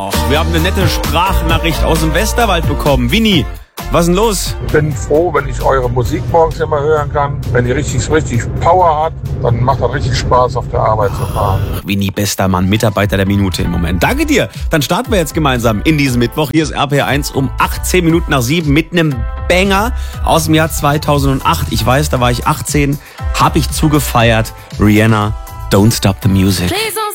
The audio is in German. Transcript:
Wir haben eine nette Sprachnachricht aus dem Westerwald bekommen. Winnie, was ist denn los? Ich bin froh, wenn ich eure Musik morgens immer hören kann. Wenn die richtig Power hat, dann macht das richtig Spaß, auf der Arbeit zu fahren. Winnie, bester Mann, Mitarbeiter der Minute im Moment. Danke dir. Dann starten wir jetzt gemeinsam in diesem Mittwoch. Hier ist RPR1 um 18 Minuten nach 7 mit einem Banger aus dem Jahr 2008. Ich weiß, da war ich 18, hab ich zugefeiert. Rihanna, Don't Stop the Music.